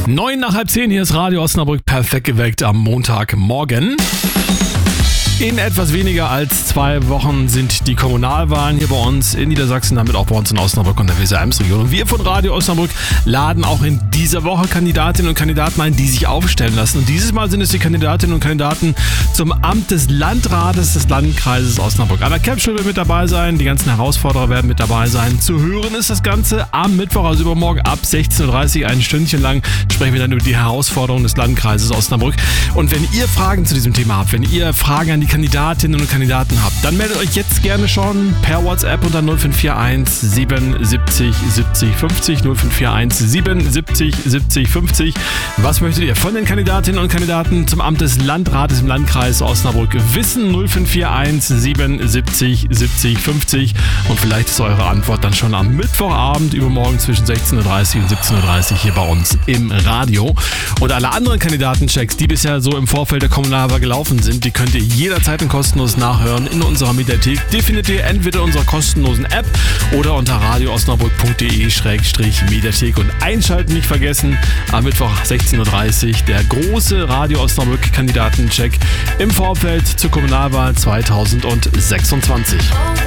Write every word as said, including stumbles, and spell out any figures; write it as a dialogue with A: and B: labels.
A: Neun nach halb zehn, hier ist Radio Osnabrück, perfekt geweckt am Montagmorgen. In etwas weniger als zwei Wochen sind die Kommunalwahlen hier bei uns in Niedersachsen, damit auch bei uns in Osnabrück und der Weser-Ems-Region. Und wir von Radio Osnabrück laden auch in dieser Woche Kandidatinnen und Kandidaten ein, die sich aufstellen lassen. Und dieses Mal sind es die Kandidatinnen und Kandidaten zum Amt des Landrates des Landkreises Osnabrück. Anna Kempschel wird mit dabei sein, die ganzen Herausforderer werden mit dabei sein. Zu hören ist das Ganze am Mittwoch, also übermorgen ab sechzehn Uhr dreißig, ein Stündchen lang sprechen wir dann über die Herausforderungen des Landkreises Osnabrück. Und wenn ihr Fragen zu diesem Thema habt, wenn ihr Fragen an die Kandidatinnen und Kandidaten habt, dann meldet euch jetzt gerne schon per WhatsApp unter null fünf vier eins siebenundsiebzig siebzig fünfzig null fünf vier eins siebenundsiebzig siebzig fünfzig. Was möchtet ihr von den Kandidatinnen und Kandidaten zum Amt des Landrates im Landkreis Osnabrück wissen? null fünf vier eins siebenundsiebzig siebzig fünfzig und vielleicht ist eure Antwort dann schon am Mittwochabend übermorgen zwischen sechzehn Uhr dreißig und siebzehn Uhr dreißig hier bei uns im Radio. Und alle anderen Kandidatenchecks, die bisher so im Vorfeld der Kommunalwahl gelaufen sind, die könnt ihr jederzeit kostenlos nachhören in unserer Mediathek. Die findet ihr entweder in unserer kostenlosen App oder unter radio osnabrück punkt de schrägstrich mediathek. Und einschalten nicht vergessen, am Mittwoch sechzehn Uhr dreißig der große Radio Osnabrück Kandidatencheck im Vorfeld zur Kommunalwahl zweitausendsechsundzwanzig.